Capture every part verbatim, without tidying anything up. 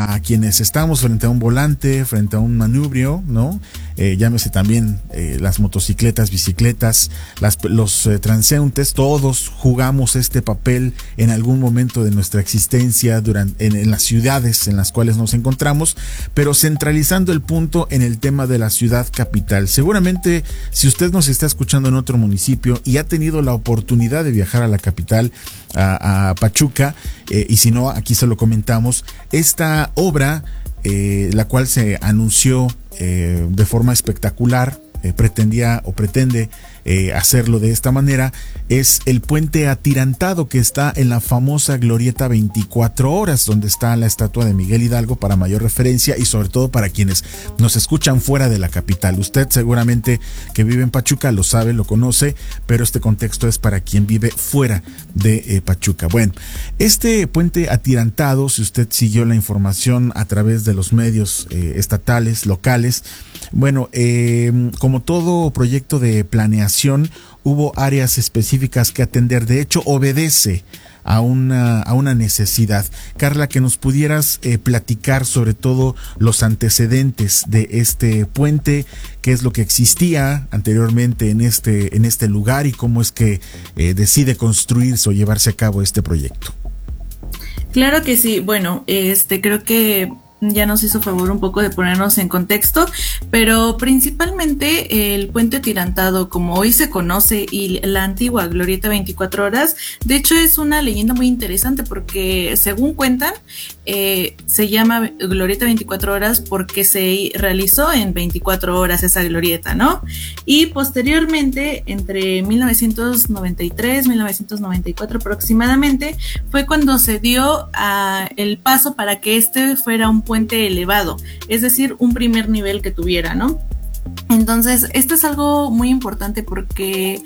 a quienes estamos frente a un volante, frente a un manubrio, ¿no? Eh, llámese también eh, las motocicletas, bicicletas, las, los eh, transeúntes, todos jugamos este papel en algún momento de nuestra existencia durante, en, en las ciudades en las cuales nos encontramos, pero centralizando el punto en el tema de la ciudad capital. Seguramente si usted nos está escuchando en otro municipio y ha tenido la oportunidad de viajar a la capital, a, a Pachuca, eh, y si no, aquí se lo comentamos, esta obra, eh, la cual se anunció eh, de forma espectacular, eh, pretendía o pretende eh, hacerlo de esta manera, es el puente atirantado que está en la famosa glorieta veinticuatro horas, donde está la estatua de Miguel Hidalgo, para mayor referencia y sobre todo para quienes nos escuchan fuera de la capital. Usted seguramente que vive en Pachuca lo sabe, lo conoce, pero este contexto es para quien vive fuera de eh, Pachuca. Bueno, este puente atirantado, si usted siguió la información a través de los medios eh, estatales, locales, bueno, eh, como todo proyecto de planeación, hubo áreas específicas que atender. De hecho, obedece a una, a una necesidad. Carla, que nos pudieras eh, platicar sobre todo los antecedentes de este puente, qué es lo que existía anteriormente en este, en este lugar y cómo es que eh, decide construirse o llevarse a cabo este proyecto. Claro que sí. Bueno, este creo que ya nos hizo favor un poco de ponernos en contexto, pero principalmente el puente atirantado, como hoy se conoce, y la antigua glorieta veinticuatro horas, de hecho es una leyenda muy interesante porque, según cuentan, eh, se llama glorieta veinticuatro horas porque se realizó en veinticuatro horas esa glorieta, ¿no? Y posteriormente, entre mil novecientos noventa y tres, mil novecientos noventa y cuatro aproximadamente, fue cuando se dio uh, el paso para que este fuera un puente elevado, es decir, un primer nivel que tuviera, ¿no? Entonces, esto es algo muy importante porque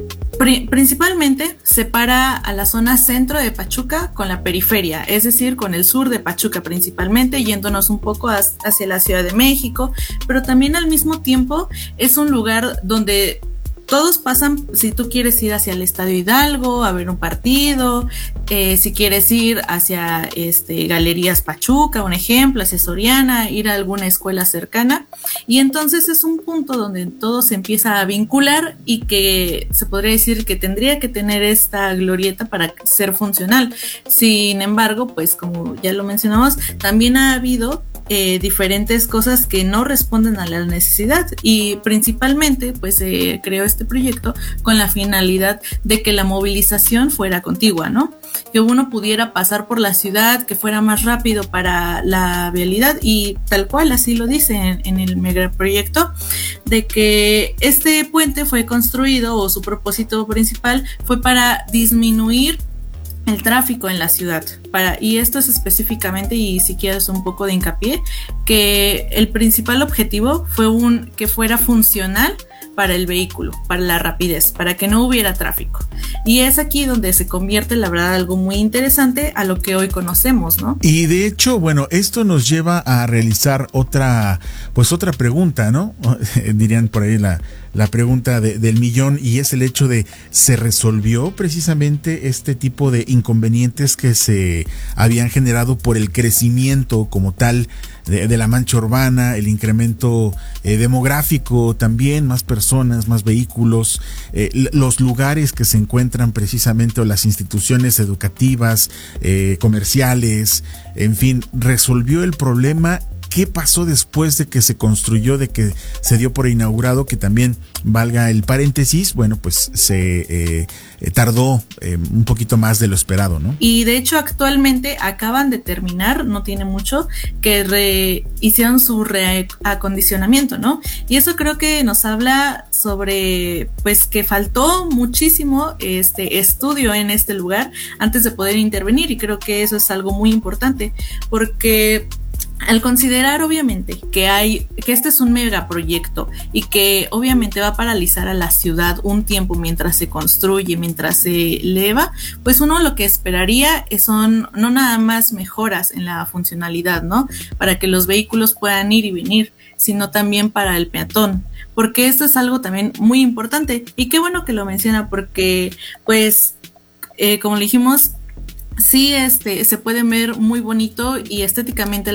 pri- principalmente separa a la zona centro de Pachuca con la periferia, es decir, con el sur de Pachuca principalmente, yéndonos un poco hacia la Ciudad de México, pero también al mismo tiempo es un lugar donde todos pasan, si tú quieres ir hacia el Estadio Hidalgo a ver un partido, eh, si quieres ir hacia este, Galerías Pachuca, un ejemplo, hacia Soriana, ir a alguna escuela cercana, y entonces es un punto donde todo se empieza a vincular y que se podría decir que tendría que tener esta glorieta para ser funcional. Sin embargo, pues como ya lo mencionamos, también ha habido Eh, diferentes cosas que no responden a la necesidad, y principalmente pues se eh, creó este proyecto con la finalidad de que la movilización fuera contigua, ¿no? Que uno pudiera pasar por la ciudad, que fuera más rápido para la vialidad, y tal cual así lo dice en, en el megaproyecto, de que este puente fue construido, o su propósito principal fue para disminuir el tráfico en la ciudad, para, y esto es específicamente, y si quieres un poco de hincapié, que el principal objetivo fue un que fuera funcional para el vehículo, para la rapidez, para que no hubiera tráfico. Y es aquí donde se convierte, la verdad, algo muy interesante a lo que hoy conocemos, ¿no? Y de hecho, bueno, esto nos lleva a realizar otra, pues otra pregunta, ¿no? Dirían por ahí la, la pregunta de, del millón, y es el hecho de, ¿se resolvió precisamente este tipo de inconvenientes que se habían generado por el crecimiento como tal de, de la mancha urbana, el incremento eh, demográfico también, más personas, más vehículos, eh, los lugares que se encuentran precisamente, o las instituciones educativas, eh, comerciales, en fin, resolvió el problema? ¿Qué pasó después de que se construyó, de que se dio por inaugurado? Que también, valga el paréntesis, bueno, pues se eh, tardó eh, un poquito más de lo esperado, ¿no? Y de hecho actualmente acaban de terminar, no tiene mucho, que re, hicieron su reacondicionamiento, ¿no? Y eso creo que nos habla sobre, pues, que faltó muchísimo este estudio en este lugar antes de poder intervenir, y creo que eso es algo muy importante, porque al considerar obviamente que hay que este es un megaproyecto y que obviamente va a paralizar a la ciudad un tiempo mientras se construye, mientras se eleva, pues uno lo que esperaría son no nada más mejoras en la funcionalidad, ¿no? Para que los vehículos puedan ir y venir, sino también para el peatón, porque esto es algo también muy importante, y qué bueno que lo menciona, porque pues eh, como le dijimos, sí, este, se puede ver muy bonito y estéticamente